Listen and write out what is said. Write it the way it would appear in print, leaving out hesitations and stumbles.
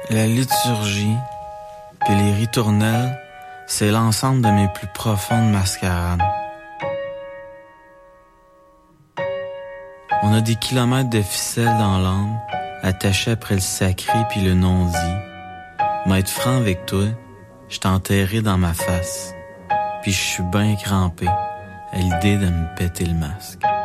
La liturgie, puis les ritournelles, c'est l'ensemble de mes plus profondes mascarades. On a des kilomètres de ficelles dans l'âme, attachées après le sacré puis le non-dit. M'être franc avec toi, je t'ai enterré dans ma face, puis je suis ben crampé à l'idée de me péter le masque.